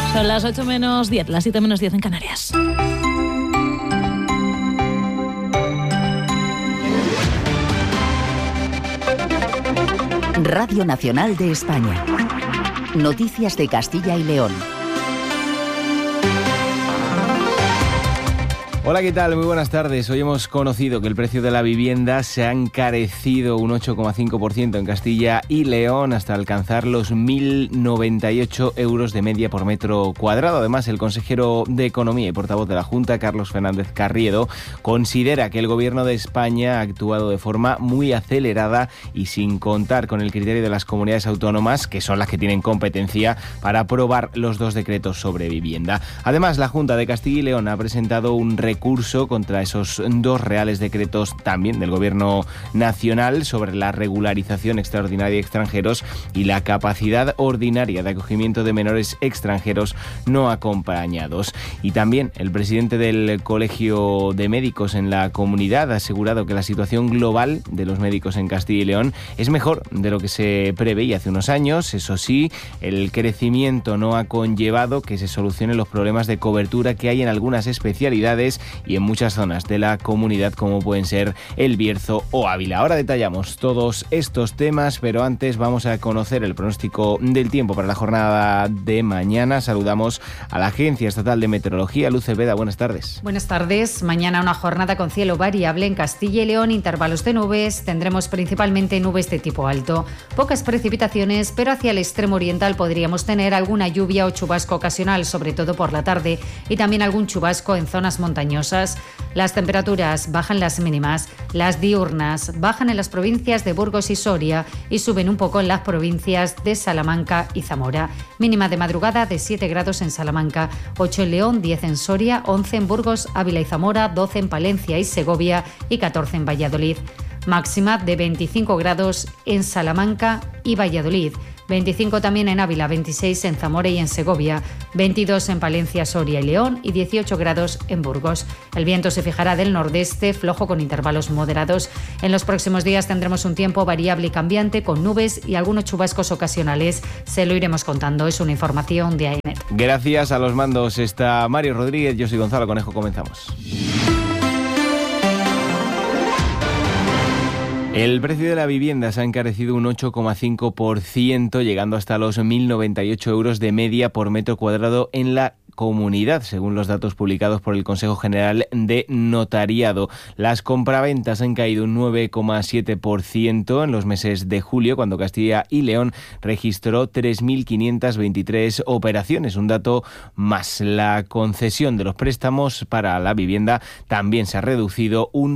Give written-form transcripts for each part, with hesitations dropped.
Son las 8 menos 10, las 7 menos 10 en Canarias. Radio Nacional de España. Noticias de Castilla y León. Hola, ¿qué tal? Muy buenas tardes. Hoy hemos conocido que el precio de la vivienda se ha encarecido un 8,5% en Castilla y León hasta alcanzar los 1.098 euros de media por metro cuadrado. Además, el consejero de Economía y portavoz de la Junta, Carlos Fernández Carriedo, considera que el Gobierno de España ha actuado de forma muy acelerada y sin contar con el criterio de las comunidades autónomas, que son las que tienen competencia para aprobar los dos decretos sobre vivienda. Además, la Junta de Castilla y León ha presentado un recurso contra esos dos reales decretos también del Gobierno Nacional sobre la regularización extraordinaria de extranjeros y la capacidad ordinaria de acogimiento de menores extranjeros no acompañados. Y también el presidente del Colegio de Médicos en la comunidad ha asegurado que la situación global de los médicos en Castilla y León es mejor de lo que se preveía hace unos años. Eso sí, el crecimiento no ha conllevado que se solucionen los problemas de cobertura que hay en algunas especialidades y en muchas zonas de la comunidad, como pueden ser El Bierzo o Ávila. Ahora detallamos todos estos temas, pero antes vamos a conocer el pronóstico del tiempo para la jornada de mañana. Saludamos a la Agencia Estatal de Meteorología. Luz Cepeda, buenas tardes. Buenas tardes. Mañana una jornada con cielo variable en Castilla y León, intervalos de nubes. Tendremos principalmente nubes de tipo alto. Pocas precipitaciones, pero hacia el extremo oriental podríamos tener alguna lluvia o chubasco ocasional, sobre todo por la tarde, y también algún chubasco en zonas montañosas. Las temperaturas bajan las mínimas, las diurnas bajan en las provincias de Burgos y Soria y suben un poco en las provincias de Salamanca y Zamora. Mínima de madrugada de 7 grados en Salamanca, 8 en León, 10 en Soria, 11 en Burgos, Ávila y Zamora, 12 en Palencia y Segovia y 14 en Valladolid. Máxima de 25 grados en Salamanca y Valladolid. 25 también en Ávila, 26 en Zamora y en Segovia, 22 en Palencia, Soria y León y 18 grados en Burgos. El viento se fijará del nordeste, flojo con intervalos moderados. En los próximos días tendremos un tiempo variable y cambiante con nubes y algunos chubascos ocasionales. Se lo iremos contando, es una información de AENET. Gracias, a los mandos está Mario Rodríguez, yo soy Gonzalo Conejo, comenzamos. El precio de la vivienda se ha encarecido un 8,5%, llegando hasta los 1.098 euros de media por metro cuadrado en la comunidad, según los datos publicados por el Consejo General de Notariado. Las compraventas han caído un 9,7% en los meses de julio, cuando Castilla y León registró 3.523 operaciones, un dato más. La concesión de los préstamos para la vivienda también se ha reducido un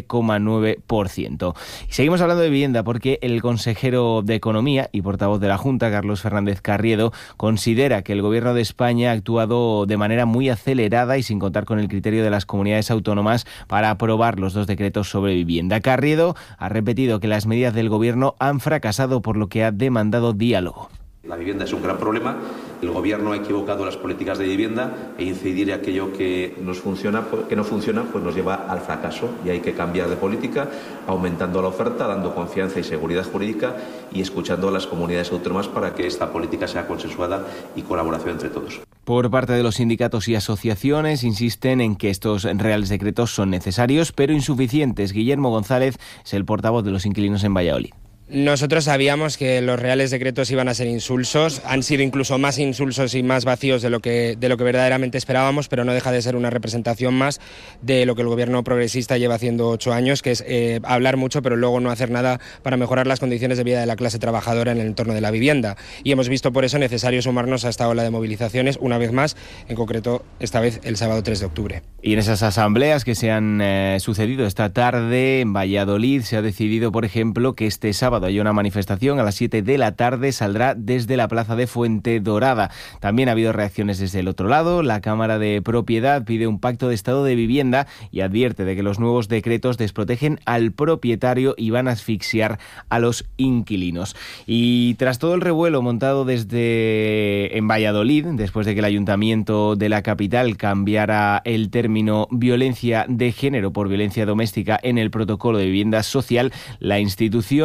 7,9%. Y seguimos hablando de vivienda porque el consejero de Economía y portavoz de la Junta, Carlos Fernández Carriedo, considera que el Gobierno de España ha actuado de manera muy acelerada y sin contar con el criterio de las comunidades autónomas para aprobar los dos decretos sobre vivienda. Carriedo ha repetido que las medidas del Gobierno han fracasado, por lo que ha demandado diálogo. La vivienda es un gran problema. El Gobierno ha equivocado las políticas de vivienda e incidir en aquello que no funciona, pues nos lleva al fracaso y hay que cambiar de política, aumentando la oferta, dando confianza y seguridad jurídica y escuchando a las comunidades autónomas para que esta política sea consensuada y colaboración entre todos. Por parte de los sindicatos y asociaciones insisten en que estos reales decretos son necesarios pero insuficientes. Guillermo González es el portavoz de los inquilinos en Valladolid. Nosotros sabíamos que los reales decretos iban a ser insulsos, han sido incluso más insulsos y más vacíos de lo que verdaderamente esperábamos, pero no deja de ser una representación más de lo que el gobierno progresista lleva haciendo 8 años, que es hablar mucho pero luego no hacer nada para mejorar las condiciones de vida de la clase trabajadora en el entorno de la vivienda. Y hemos visto por eso necesario sumarnos a esta ola de movilizaciones, una vez más, en concreto esta vez el sábado 3 de octubre. Y en esas asambleas que se han sucedido esta tarde en Valladolid se ha decidido, por ejemplo, que este sábado hay una manifestación a las 7 de la tarde, saldrá desde la plaza de Fuente Dorada. También ha habido reacciones desde el otro lado. La Cámara de Propiedad pide un pacto de estado de vivienda y advierte de que los nuevos decretos desprotegen al propietario y van a asfixiar a los inquilinos. Y tras todo el revuelo montado en Valladolid, después de que el Ayuntamiento de la capital cambiara el término violencia de género por violencia doméstica en el protocolo de vivienda social, la institución lo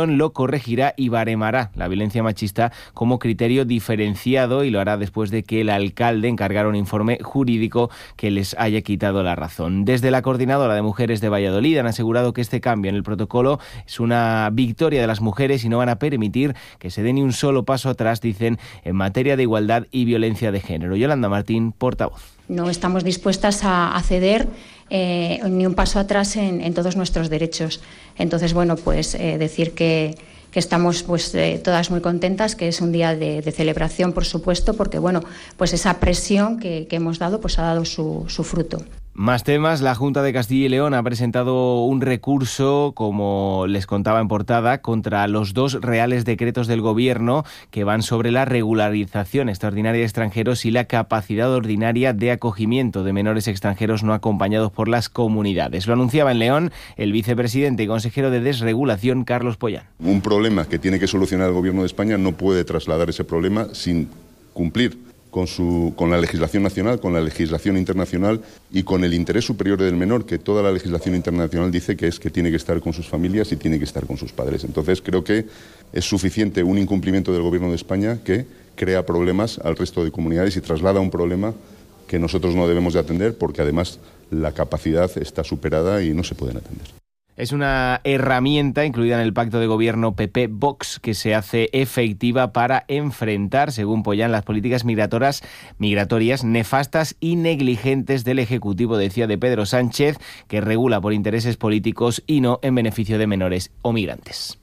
corregirá y baremará la violencia machista como criterio diferenciado y lo hará después de que el alcalde encargara un informe jurídico que les haya quitado la razón. Desde la Coordinadora de Mujeres de Valladolid han asegurado que este cambio en el protocolo es una victoria de las mujeres y no van a permitir que se dé ni un solo paso atrás, dicen, en materia de igualdad y violencia de género. Yolanda Martín, portavoz. No estamos dispuestas a ceder ni un paso atrás en todos nuestros derechos. Entonces, bueno, pues decir que estamos todas muy contentas, que es un día de celebración, por supuesto, porque bueno, pues esa presión que hemos dado pues ha dado su fruto. Más temas. La Junta de Castilla y León ha presentado un recurso, como les contaba en portada, contra los 2 reales decretos del Gobierno que van sobre la regularización extraordinaria de extranjeros y la capacidad ordinaria de acogimiento de menores extranjeros no acompañados por las comunidades. Lo anunciaba en León el vicepresidente y consejero de Desregulación, Carlos Pollán. Un problema que tiene que solucionar el Gobierno de España no puede trasladar ese problema sin cumplir con la legislación nacional, con la legislación internacional y con el interés superior del menor, que toda la legislación internacional dice que es que tiene que estar con sus familias y tiene que estar con sus padres. Entonces creo que es suficiente un incumplimiento del Gobierno de España que crea problemas al resto de comunidades y traslada un problema que nosotros no debemos de atender porque además la capacidad está superada y no se pueden atender. Es una herramienta incluida en el pacto de gobierno PP-Vox que se hace efectiva para enfrentar, según Pollán, las políticas migratorias nefastas y negligentes del Ejecutivo, decía, de Pedro Sánchez, que regula por intereses políticos y no en beneficio de menores o migrantes.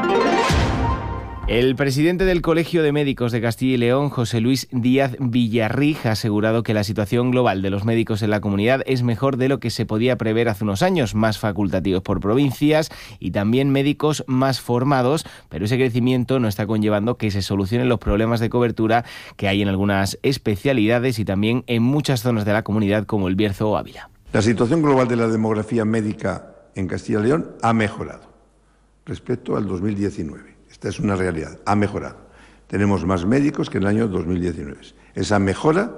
El presidente del Colegio de Médicos de Castilla y León, José Luis Díaz Villarrig, ha asegurado que la situación global de los médicos en la comunidad es mejor de lo que se podía prever hace unos años, más facultativos por provincias y también médicos más formados, pero ese crecimiento no está conllevando que se solucionen los problemas de cobertura que hay en algunas especialidades y también en muchas zonas de la comunidad como el Bierzo o Ávila. La situación global de la demografía médica en Castilla y León ha mejorado respecto al 2019. Esta es una realidad, ha mejorado. Tenemos más médicos que en el año 2019. Esa mejora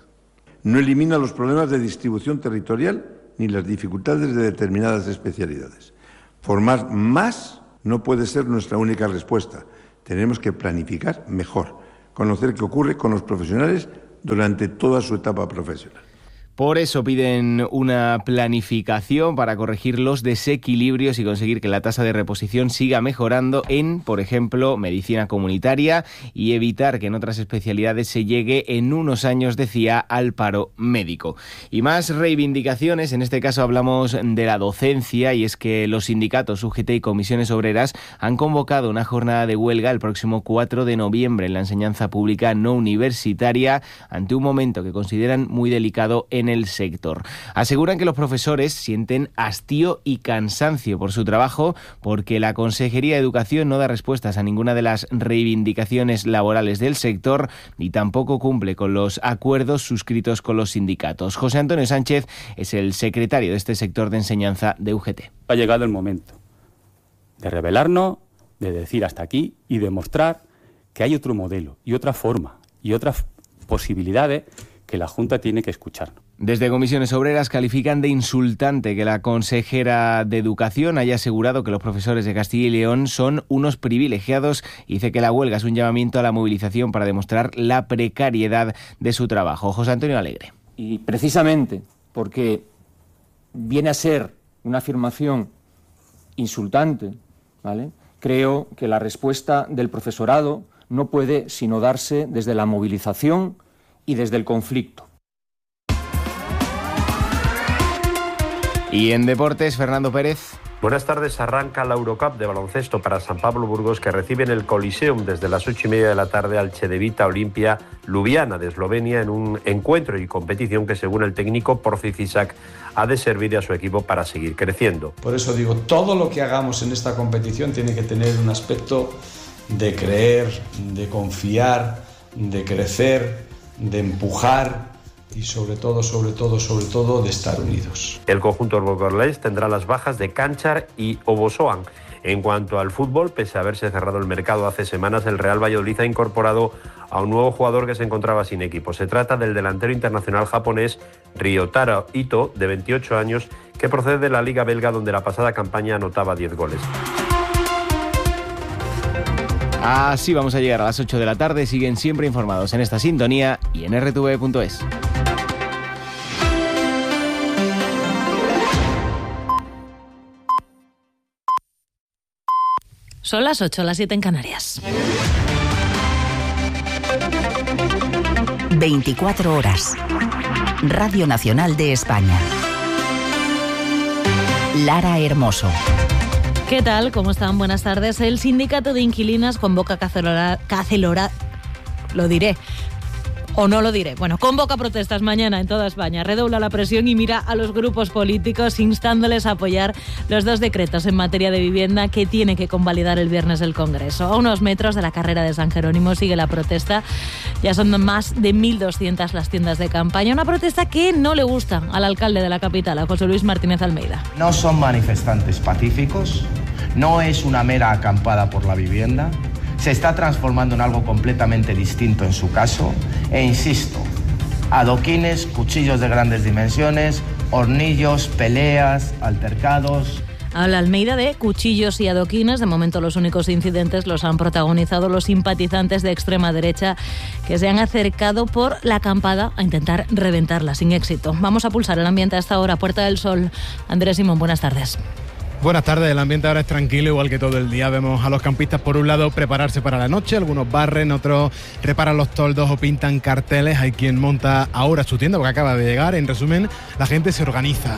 no elimina los problemas de distribución territorial ni las dificultades de determinadas especialidades. Formar más no puede ser nuestra única respuesta. Tenemos que planificar mejor, conocer qué ocurre con los profesionales durante toda su etapa profesional. Por eso piden una planificación para corregir los desequilibrios y conseguir que la tasa de reposición siga mejorando en, por ejemplo, medicina comunitaria y evitar que en otras especialidades se llegue en unos años, decía, al paro médico. Y más reivindicaciones, en este caso hablamos de la docencia, y es que los sindicatos UGT y comisiones obreras han convocado una jornada de huelga el próximo 4 de noviembre en la enseñanza pública no universitaria ante un momento que consideran muy delicado en el sector. Aseguran que los profesores sienten hastío y cansancio por su trabajo porque la Consejería de Educación no da respuestas a ninguna de las reivindicaciones laborales del sector ni tampoco cumple con los acuerdos suscritos con los sindicatos. José Antonio Sánchez es el secretario de este sector de enseñanza de UGT. Ha llegado el momento de rebelarnos, de decir hasta aquí y demostrar que hay otro modelo y otra forma y otras posibilidades que la Junta tiene que escuchar. Desde Comisiones Obreras califican de insultante que la consejera de Educación haya asegurado que los profesores de Castilla y León son unos privilegiados y dice que la huelga es un llamamiento a la movilización para demostrar la precariedad de su trabajo. José Antonio Alegre. Y precisamente porque viene a ser una afirmación insultante, ¿vale? Creo que la respuesta del profesorado no puede sino darse desde la movilización y desde el conflicto. Y en deportes, Fernando Pérez. Buenas tardes. Arranca la Eurocup de baloncesto para San Pablo Burgos, que recibe en el Coliseum desde las 8:30 de la tarde al Cedevita Olimpia Ljubljana de Eslovenia en un encuentro y competición que, según el técnico Porfi Fisak, ha de servir a su equipo para seguir creciendo. Por eso digo, todo lo que hagamos en esta competición tiene que tener un aspecto de creer, de confiar, de crecer, de empujar y sobre todo de estar unidos. El conjunto burgalés tendrá las bajas de Canchar y Obosoan. En cuanto al fútbol, pese a haberse cerrado el mercado hace semanas, el Real Valladolid ha incorporado a un nuevo jugador que se encontraba sin equipo. Se trata del delantero internacional japonés Ryotaro Ito, de 28 años, que procede de la Liga Belga, donde la pasada campaña anotaba 10 goles. Así vamos a llegar a las 8 de la tarde. Siguen siempre informados en esta sintonía y en rtv.es. Son las 8, las 7 en Canarias. 24 horas. Radio Nacional de España. Lara Hermoso. ¿Qué tal? ¿Cómo están? Buenas tardes. El sindicato de inquilinas convoca lo diré. O no lo diré. Bueno, convoca protestas mañana en toda España. Redobla la presión y mira a los grupos políticos instándoles a apoyar los 2 decretos en materia de vivienda que tiene que convalidar el viernes el Congreso. A unos metros de la carrera de San Jerónimo sigue la protesta. Ya son más de 1.200 las tiendas de campaña. Una protesta que no le gusta al alcalde de la capital, a José Luis Martínez Almeida. No son manifestantes pacíficos, no es una mera acampada por la vivienda. Se está transformando en algo completamente distinto en su caso e insisto, adoquines, cuchillos de grandes dimensiones, hornillos, peleas, altercados. Habla Almeida de cuchillos y adoquines. De momento los únicos incidentes los han protagonizado los simpatizantes de extrema derecha que se han acercado por la acampada a intentar reventarla sin éxito. Vamos a pulsar el ambiente a esta hora. Puerta del Sol. Andrés Simón, buenas tardes. Buenas tardes, el ambiente ahora es tranquilo, igual que todo el día. Vemos a los campistas por un lado prepararse para la noche, algunos barren, otros reparan los toldos o pintan carteles. Hay quien monta ahora su tienda porque acaba de llegar. En resumen, la gente se organiza.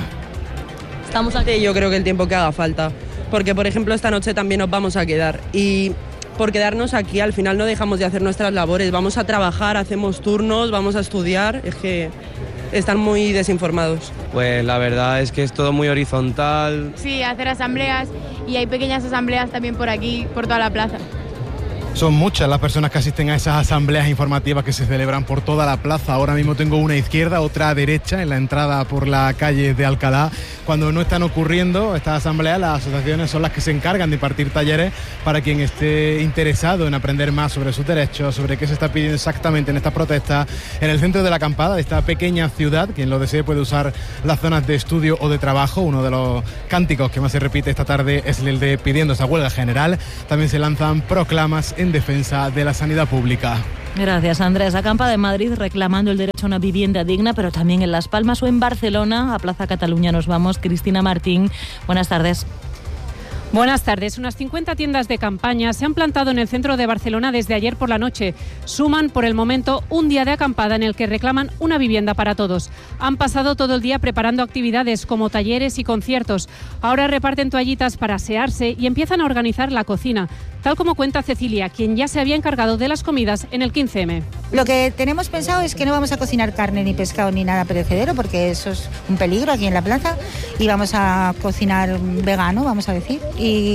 Estamos aquí, yo creo que el tiempo que haga falta, porque por ejemplo esta noche también nos vamos a quedar y por quedarnos aquí al final no dejamos de hacer nuestras labores, vamos a trabajar, hacemos turnos, vamos a estudiar, es que están muy desinformados. Pues la verdad es que es todo muy horizontal. Sí, hacer asambleas y hay pequeñas asambleas también por aquí, por toda la plaza. Son muchas las personas que asisten a esas asambleas informativas que se celebran por toda la plaza. Ahora mismo tengo una a izquierda, otra a derecha en la entrada por la calle de Alcalá. Cuando no están ocurriendo estas asambleas, las asociaciones son las que se encargan de impartir talleres para quien esté interesado en aprender más sobre sus derechos, sobre qué se está pidiendo exactamente en estas protestas. En el centro de la acampada de esta pequeña ciudad, quien lo desee puede usar las zonas de estudio o de trabajo. Uno de los cánticos que más se repite esta tarde es el de pidiendo esa huelga general. También se lanzan proclamas en defensa de la sanidad pública. Gracias, Andrés. Acampa de Madrid reclamando el derecho a una vivienda digna, pero también en Las Palmas o en Barcelona. A Plaza Cataluña nos vamos. Cristina Martín, buenas tardes. Buenas tardes. Unas 50 tiendas de campaña se han plantado en el centro de Barcelona desde ayer por la noche. Suman, por el momento, un día de acampada en el que reclaman una vivienda para todos. Han pasado todo el día preparando actividades como talleres y conciertos. Ahora reparten toallitas para asearse y empiezan a organizar la cocina, tal como cuenta Cecilia, quien ya se había encargado de las comidas en el 15M. Lo que tenemos pensado es que no vamos a cocinar carne, ni pescado, ni nada perecedero, porque eso es un peligro aquí en la plaza, y vamos a cocinar vegano, vamos a decir.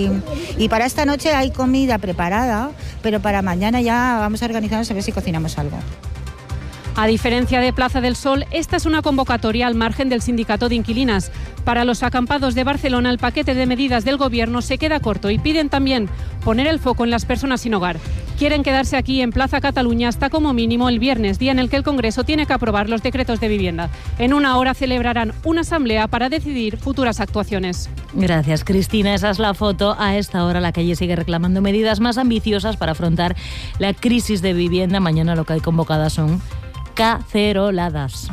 Y para esta noche hay comida preparada, pero para mañana ya vamos a organizarnos a ver si cocinamos algo. A diferencia de Plaza del Sol, esta es una convocatoria al margen del sindicato de inquilinas. Para los acampados de Barcelona, el paquete de medidas del gobierno se queda corto y piden también poner el foco en las personas sin hogar. Quieren quedarse aquí en Plaza Cataluña hasta como mínimo el viernes, día en el que el Congreso tiene que aprobar los decretos de vivienda. En una hora celebrarán una asamblea para decidir futuras actuaciones. Gracias, Cristina. Esa es la foto. A esta hora la calle sigue reclamando medidas más ambiciosas para afrontar la crisis de vivienda. Mañana lo que hay convocadas son caceroladas.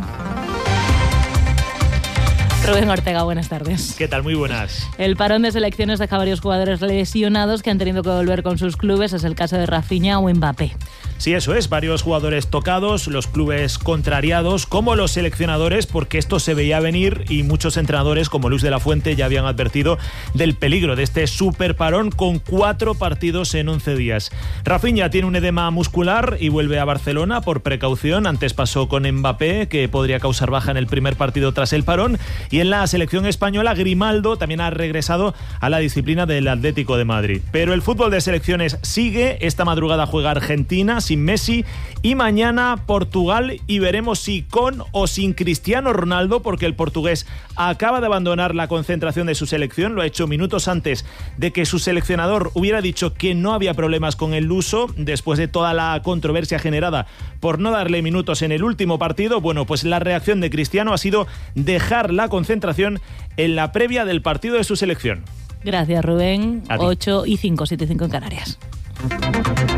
Rubén Ortega, buenas tardes. ¿Qué tal? Muy buenas. El parón de selecciones deja varios jugadores lesionados que han tenido que volver con sus clubes. Es el caso de Rafinha o Mbappé. Sí, eso es. Varios jugadores tocados, los clubes contrariados, como los seleccionadores, porque esto se veía venir y muchos entrenadores, como Luis de la Fuente, ya habían advertido del peligro de este super parón con 4 partidos en 11 días. Rafinha tiene un edema muscular y vuelve a Barcelona por precaución. Antes pasó con Mbappé, que podría causar baja en el primer partido tras el parón. Y en la selección española, Grimaldo también ha regresado a la disciplina del Atlético de Madrid. Pero el fútbol de selecciones sigue. Esta madrugada juega Argentina sin Messi y mañana Portugal, y veremos si con o sin Cristiano Ronaldo, porque el portugués acaba de abandonar la concentración de su selección. Lo ha hecho minutos antes de que su seleccionador hubiera dicho que no había problemas con el luso, después de toda la controversia generada por no darle minutos en el último partido. Bueno, pues la reacción de Cristiano ha sido dejar la concentración en la previa del partido de su selección. Gracias, Rubén. 8:05, 7:05 en Canarias.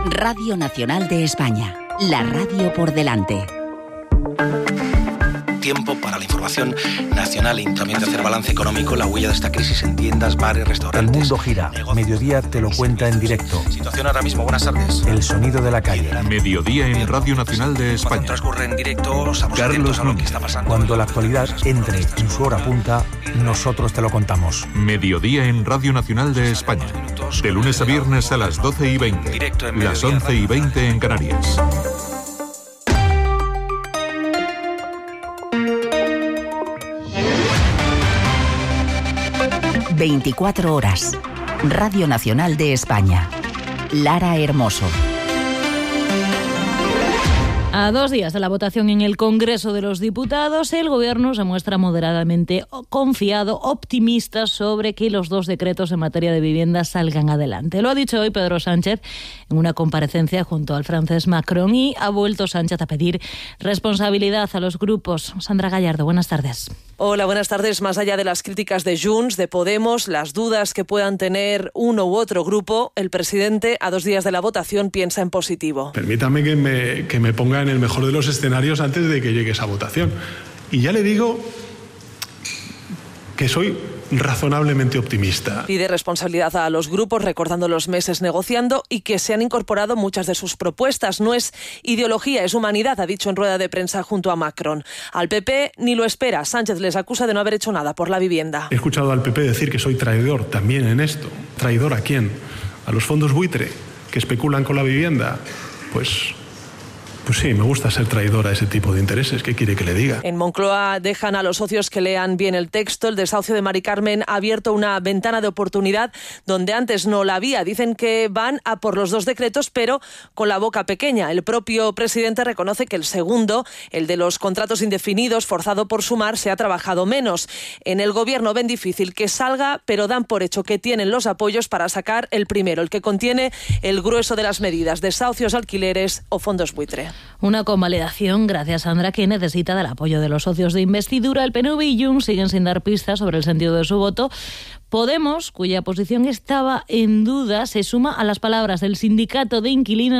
Radio Nacional de España, la radio por delante. Tiempo para la información nacional y también de hacer balance económico, la huella de esta crisis en tiendas, bares, restaurantes. El mundo gira. Mediodía te lo cuenta en directo. Situación ahora mismo, buenas tardes. El sonido de la calle. Mediodía en Radio Nacional de España. Cuando transcurre en directo, estamos atentos a lo que está pasando. Cuando la actualidad entre en su hora punta, nosotros te lo contamos. Mediodía en Radio Nacional de España. De lunes a viernes a las 12:20. Las 11:20 en Canarias. 24 horas. Radio Nacional de España. Lara Hermoso. A 2 días de la votación en el Congreso de los Diputados, el Gobierno se muestra moderadamente confiado, optimista sobre que los 2 decretos en materia de vivienda salgan adelante. Lo ha dicho hoy Pedro Sánchez en una comparecencia junto al francés Macron y ha vuelto Sánchez a pedir responsabilidad a los grupos. Sandra Gallardo, buenas tardes. Hola, buenas tardes. Más allá de las críticas de Junts, de Podemos, las dudas que puedan tener uno u otro grupo, el presidente, a 2 días de la votación, piensa en positivo. Permítame que me ponga en el mejor de los escenarios antes de que llegue esa votación. Y ya le digo que soy razonablemente optimista. Pide responsabilidad a los grupos, recordando los meses negociando y que se han incorporado muchas de sus propuestas. No es ideología, es humanidad, ha dicho en rueda de prensa junto a Macron. Al PP ni lo espera. Sánchez les acusa de no haber hecho nada por la vivienda. He escuchado al PP decir que soy traidor también en esto. ¿Traidor a quién? ¿A los fondos buitre que especulan con la vivienda? Pues sí, me gusta ser traidor a ese tipo de intereses. ¿Qué quiere que le diga? En Moncloa dejan a los socios que lean bien el texto. El desahucio de Mari Carmen ha abierto una ventana de oportunidad donde antes no la había. Dicen que van a por los 2 decretos, pero con la boca pequeña. El propio presidente reconoce que el segundo, el de los contratos indefinidos, forzado por Sumar, se ha trabajado menos. En el Gobierno ven difícil que salga, pero dan por hecho que tienen los apoyos para sacar el primero, el que contiene el grueso de las medidas, desahucios, alquileres o fondos buitre. Una convalidación, gracias Sandra, que necesita del apoyo de los socios de investidura. El PNV y Junts siguen sin dar pistas sobre el sentido de su voto. Podemos, cuya posición estaba en duda, se suma a las palabras del sindicato de inquilinos